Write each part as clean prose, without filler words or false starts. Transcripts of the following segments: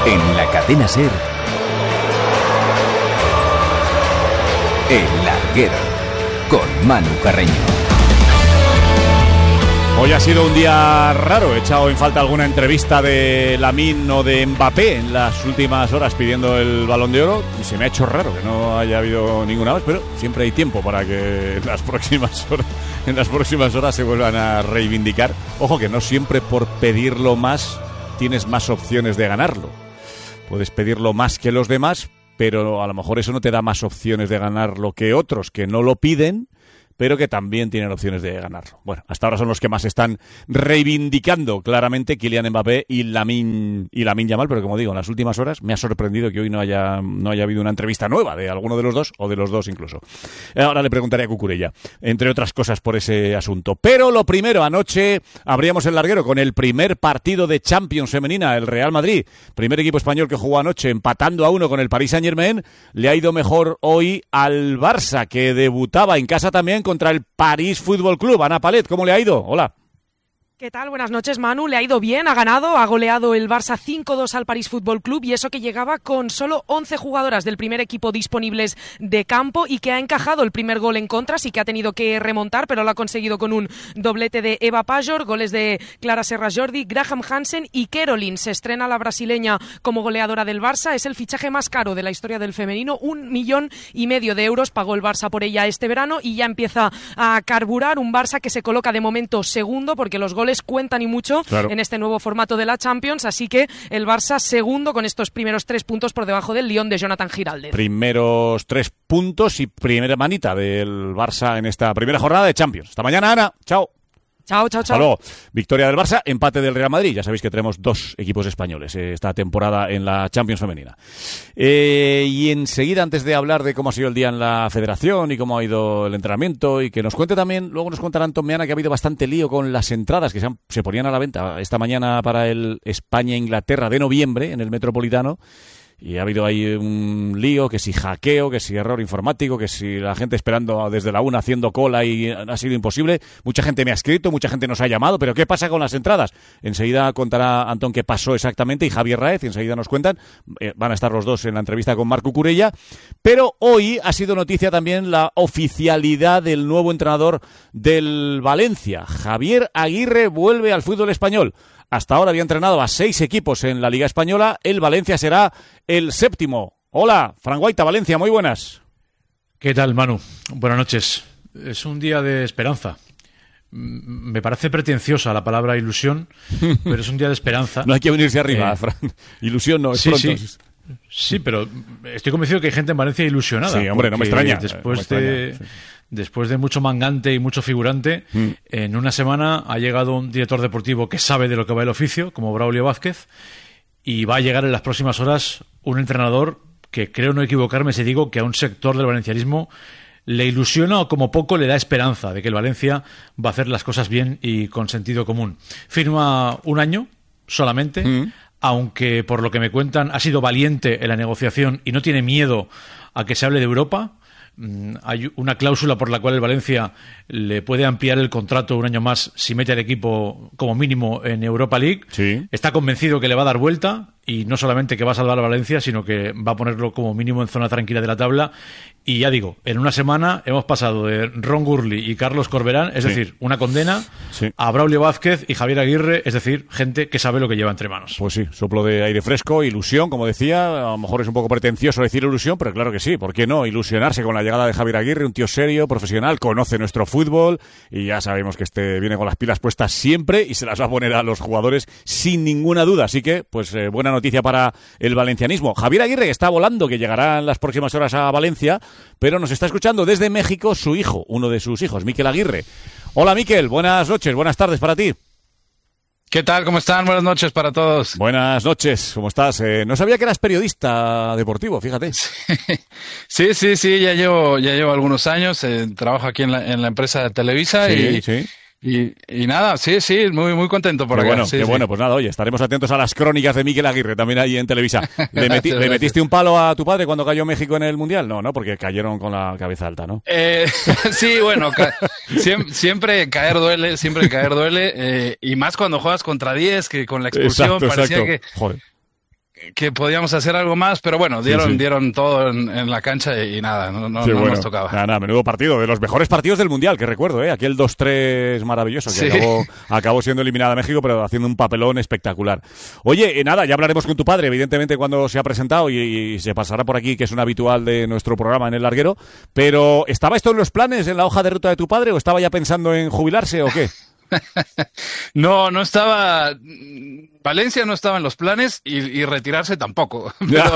En la cadena SER, El Larguero, con Manu Carreño. Hoy ha sido un día raro, he echado en falta alguna entrevista de Lamine o de Mbappé en las últimas horas pidiendo el Balón de Oro y se me ha hecho raro que no haya habido ninguna más, pero siempre hay tiempo para que en las próximas horas se vuelvan a reivindicar. Ojo que no siempre por pedirlo más tienes más opciones de ganarlo. Puedes pedirlo más que los demás, pero a lo mejor eso no te da más opciones de ganarlo que otros que no lo piden, pero que también tienen opciones de ganarlo. Bueno, hasta ahora son los que más están reivindicando claramente Kylian Mbappé y Lamine Yamal, pero como digo, en las últimas horas me ha sorprendido que hoy no haya habido una entrevista nueva de alguno de los dos, o de los dos incluso. Ahora le preguntaré a Cucurella, entre otras cosas, por ese asunto. Pero lo primero, anoche abríamos el larguero con el primer partido de Champions femenina, el Real Madrid, primer equipo español que jugó anoche, empatando a 1 con el Paris Saint-Germain. Le ha ido mejor hoy al Barça, que debutaba en casa también contra el París Fútbol Club. Ana Palet, ¿cómo le ha ido? Hola. ¿Qué tal? Buenas noches, Manu. Le ha ido bien, ha ganado, ha goleado el Barça 5-2 al París Fútbol Club, y eso que llegaba con solo 11 jugadoras del primer equipo disponibles de campo, y que ha encajado el primer gol en contra, sí que ha tenido que remontar, pero lo ha conseguido con un doblete de Eva Pajor, goles de Clara Serras Jordi, Graham Hansen y Caroline. Se estrena la brasileña como goleadora del Barça, es el fichaje más caro de la historia del femenino, 1,5 millones de euros pagó el Barça por ella este verano, y ya empieza a carburar un Barça que se coloca de momento segundo, porque los goles cuentan y mucho, claro, en este nuevo formato de la Champions, así que el Barça segundo con estos primeros 3 puntos por debajo del Lyon de Jonathan Giraldez. Primeros 3 puntos y primera manita del Barça en esta primera jornada de Champions. Hasta mañana, Ana. Chao. Chao. Hasta luego. Victoria del Barça, empate del Real Madrid. Ya sabéis que tenemos 2 equipos españoles esta temporada en la Champions femenina. Y enseguida, antes de hablar de cómo ha sido el día en la Federación y cómo ha ido el entrenamiento, y que nos cuente también, luego nos contará Antón Meana, que ha habido bastante lío con las entradas que se ponían a la venta esta mañana para el España-Inglaterra de noviembre en el Metropolitano. Y ha habido ahí un lío, que si hackeo, que si error informático, que si la gente esperando desde la 1 haciendo cola y ha sido imposible. Mucha gente me ha escrito, mucha gente nos ha llamado, pero ¿qué pasa con las entradas? Enseguida contará Antón qué pasó exactamente, y Javier Raez, y enseguida nos cuentan. Van a estar los dos en la entrevista con Marc Cucurella. Pero hoy ha sido noticia también la oficialidad del nuevo entrenador del Valencia. Javier Aguirre vuelve al fútbol español. Hasta ahora había entrenado a 6 equipos en la Liga Española. El Valencia será el 7º. Hola, Fran Guaita, Valencia, muy buenas. ¿Qué tal, Manu? Buenas noches. Es un día de esperanza. Me parece pretenciosa la palabra ilusión, pero es un día de esperanza. No hay que venirse arriba, Fran. Ilusión no, es sí, pronto. Sí, pero estoy convencido que hay gente en Valencia ilusionada. Sí, hombre, no me extraña. Después de mucho mangante y mucho figurante, en una semana ha llegado un director deportivo que sabe de lo que va el oficio, como Braulio Vázquez, y va a llegar en las próximas horas un entrenador que, creo no equivocarme si digo que a un sector del valencianismo le ilusiona, o como poco le da esperanza de que el Valencia va a hacer las cosas bien y con sentido común. Firma 1 año solamente, aunque por lo que me cuentan ha sido valiente en la negociación y no tiene miedo a que se hable de Europa. Hay una cláusula por la cual el Valencia le puede ampliar el contrato 1 año más si mete al equipo como mínimo en Europa League. Sí. Está convencido que le va a dar vuelta, y no solamente que va a salvar a Valencia, sino que va a ponerlo como mínimo en zona tranquila de la tabla. Y ya digo, en una semana hemos pasado de Ron Gurley y Carlos Corberán, es decir, una condena, a Braulio Vázquez y Javier Aguirre, es decir, gente que sabe lo que lleva entre manos. Pues sí, soplo de aire fresco, ilusión, como decía. A lo mejor es un poco pretencioso decir ilusión, pero claro que sí, ¿por qué no? Ilusionarse con la llegada de Javier Aguirre, un tío serio, profesional, conoce nuestro fútbol, y ya sabemos que viene con las pilas puestas siempre y se las va a poner a los jugadores sin ninguna duda. Así que, pues buena noticia para el valencianismo. Javier Aguirre, que está volando, que llegará en las próximas horas a Valencia, pero nos está escuchando desde México su hijo, uno de sus hijos, Miquel Aguirre. Hola, Miquel, buenas noches, buenas tardes para ti. ¿Qué tal? ¿Cómo están? Buenas noches para todos. Buenas noches, ¿cómo estás? No sabía que eras periodista deportivo, fíjate. Sí, ya llevo algunos años, trabajo aquí en la empresa de Televisa y nada, sí, muy, muy contento por acá. Bueno, qué bueno, pues nada, oye, estaremos atentos a las crónicas de Miquel Aguirre, también ahí en Televisa. ¿Le metiste un palo a tu padre cuando cayó México en el Mundial? No, porque cayeron con la cabeza alta, ¿no? Sí, bueno, siempre caer duele, y más cuando juegas contra 10, que con la expulsión parecía que... Joder. que podíamos hacer algo más, pero bueno, dieron todo en la cancha y nada, no nos tocaba. Nada, menudo partido, de los mejores partidos del Mundial, que recuerdo, aquel 2-3 maravilloso, que acabó siendo eliminada México, pero haciendo un papelón espectacular. Oye, nada, ya hablaremos con tu padre, evidentemente, cuando se ha presentado y se pasará por aquí, que es un habitual de nuestro programa en El Larguero, pero ¿estaba esto en los planes, en la hoja de ruta de tu padre, o estaba ya pensando en jubilarse o qué? No estaba. Valencia no estaba en los planes y retirarse tampoco. Pero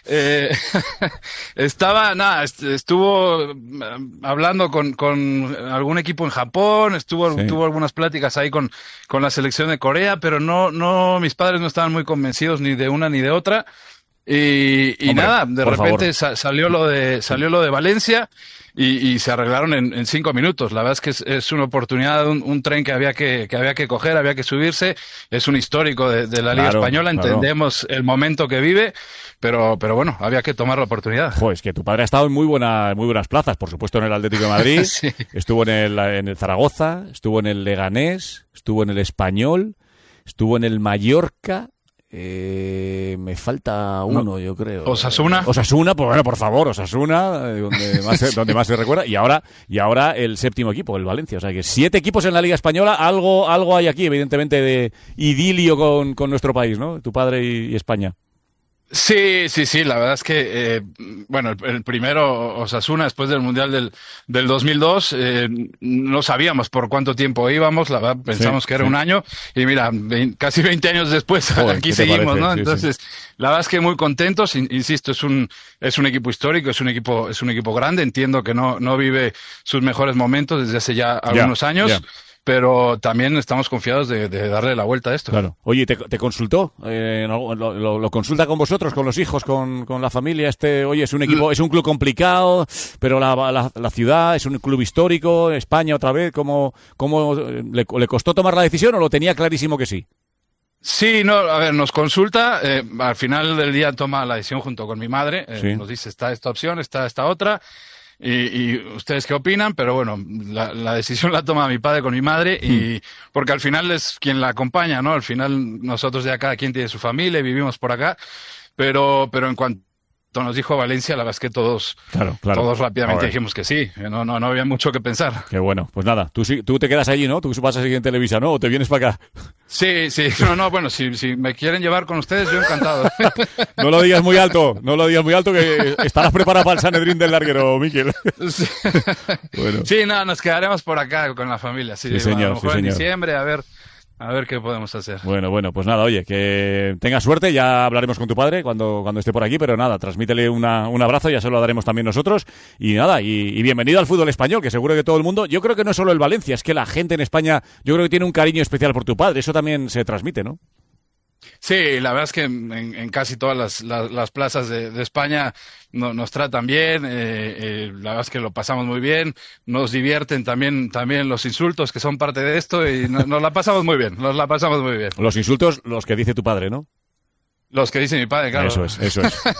estuvo hablando con algún equipo en Japón, tuvo algunas pláticas ahí con la selección de Corea, pero no, mis padres no estaban muy convencidos ni de una ni de otra. Y hombre, nada, de repente salió lo de Valencia. Y se arreglaron en 5 minutos. La verdad es que es una oportunidad, un tren que había que coger, había que subirse. Es un histórico de la Liga Española. Entendemos el momento que vive, pero bueno, había que tomar la oportunidad. Es que tu padre ha estado en muy buenas plazas. Por supuesto, en el Atlético de Madrid, sí. Estuvo en el Zaragoza, estuvo en el Leganés, estuvo en el Español, estuvo en el Mallorca. Me falta uno, yo creo. ¿Osasuna? Osasuna, pues bueno, por favor, Osasuna, donde más se recuerda. Y ahora el séptimo equipo, el Valencia. O sea que 7 equipos en la Liga Española. Algo hay aquí, evidentemente, de idilio con nuestro país, ¿no? Tu padre y España. Sí, la verdad es que, el primero, Osasuna, después del Mundial del 2002, no sabíamos por cuánto tiempo íbamos, la verdad pensamos que era un año, y mira, casi 20 años después, aquí seguimos, ¿no? Entonces, la verdad es que muy contentos, insisto, es un equipo histórico, es un equipo grande, entiendo que no vive sus mejores momentos desde hace ya algunos años. Pero también estamos confiados de darle la vuelta a esto. Claro. Oye, ¿te consultó? ¿Lo consulta con vosotros, con los hijos, con la familia? Oye, es un equipo, es un club complicado, pero la ciudad es un club histórico, España otra vez. ¿Cómo le costó tomar la decisión o lo tenía clarísimo que sí? Sí, nos consulta, al final del día toma la decisión junto con mi madre, nos dice está esta opción, está esta otra. Y ustedes qué opinan, pero bueno, la decisión la toma mi padre con mi madre, y porque al final es quien la acompaña, ¿no? Al final nosotros ya cada quien tiene su familia y vivimos por acá, pero en cuanto nos dijo Valencia, la verdad es que todos rápidamente dijimos que sí, no había mucho que pensar. Qué bueno, pues nada, tú te quedas allí, ¿no? Tú vas a seguir en Televisa, ¿no? ¿O te vienes para acá? Sí, bueno, si me quieren llevar con ustedes, yo encantado. No lo digas muy alto, que estarás preparado para el Sanedrín del Larguero, Miquel. Sí, bueno. Sí, nos quedaremos por acá con la familia, sí señor, a lo mejor en diciembre, a ver qué podemos hacer. Bueno, pues nada, oye, que tengas suerte, ya hablaremos con tu padre cuando esté por aquí, pero nada, transmítele un abrazo, ya se lo daremos también nosotros, y nada, y bienvenido al fútbol español, que seguro que todo el mundo, yo creo que no es solo el Valencia, es que la gente en España, yo creo que tiene un cariño especial por tu padre, eso también se transmite, ¿no? Sí, la verdad es que en casi todas las plazas de España nos tratan bien, la verdad es que lo pasamos muy bien, nos divierten también los insultos que son parte de esto y nos la pasamos muy bien, Los insultos, los que dice tu padre, ¿no? Los que dice mi padre, claro. Eso es.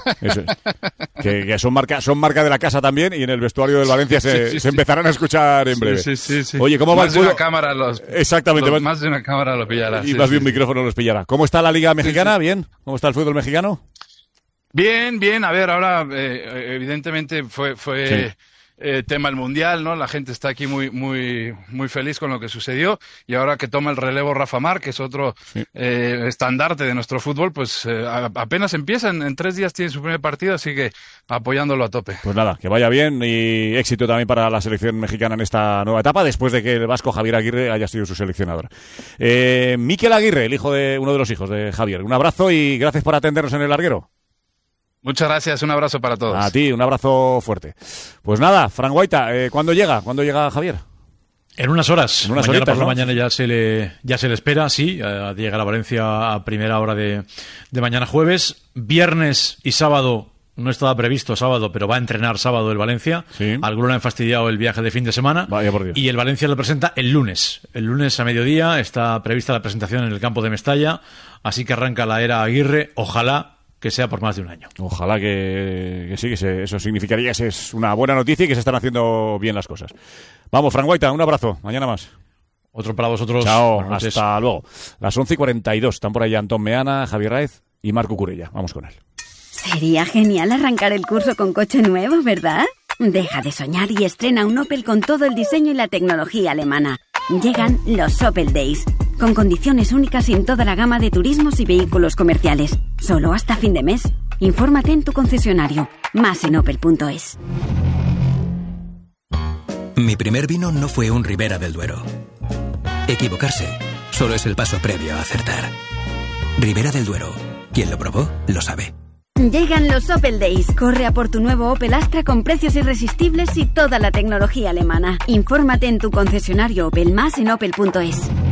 Que son marca de la casa también, y en el vestuario del Valencia se empezarán a escuchar en breve. Sí. Oye, ¿cómo va el fútbol? Exactamente. Más de una cámara lo pillará. Y más de un micrófono los pillará. ¿Cómo está la Liga Mexicana? ¿Bien? ¿Cómo está el fútbol mexicano? Bien. A ver, ahora evidentemente fue tema el Mundial, ¿no? La gente está aquí muy feliz con lo que sucedió, y ahora que toma el relevo Rafa Mar, que es otro estandarte de nuestro fútbol, pues apenas empiezan, en 3 días tiene su primer partido, así que apoyándolo a tope. Pues nada, que vaya bien y éxito también para la selección mexicana en esta nueva etapa, después de que el vasco Javier Aguirre haya sido su seleccionador. Miquel Aguirre, uno de los hijos de Javier, un abrazo y gracias por atendernos en El Larguero. Muchas gracias, un abrazo para todos. A ti, un abrazo fuerte. Pues nada, Fran Guaita, ¿cuándo llega Javier? En unas horas. Mañana por la ¿no? mañana ya se le espera, sí, llegará a Valencia a primera hora de mañana jueves. Viernes y sábado, no estaba previsto sábado, pero va a entrenar sábado el Valencia. Sí. Alguno le han fastidiado el viaje de fin de semana. Vaya por Dios. Y el Valencia lo presenta el lunes. El lunes a mediodía está prevista la presentación en el campo de Mestalla, así que arranca la era Aguirre, ojalá que sea por más de un año. Ojalá que sí, eso significaría que es una buena noticia y que se están haciendo bien las cosas. Vamos, Fran Guaita, un abrazo. Mañana más. Otro para vosotros. Chao, hasta luego. Las 11:42. Están por ahí Antón Meana, Javier Raez y Marco Curella. Vamos con él. Sería genial arrancar el curso con coche nuevo, ¿verdad? Deja de soñar y estrena un Opel con todo el diseño y la tecnología alemana. Llegan los Opel Days, con condiciones únicas en toda la gama de turismos y vehículos comerciales. Solo hasta fin de mes. Infórmate en tu concesionario. Más en opel.es. Mi primer vino no fue un Ribera del Duero. Equivocarse solo es el paso previo a acertar. Ribera del Duero. Quien lo probó, lo sabe. Llegan los Opel Days. Corre a por tu nuevo Opel Astra con precios irresistibles y toda la tecnología alemana. Infórmate en tu concesionario Opel, más en opel.es.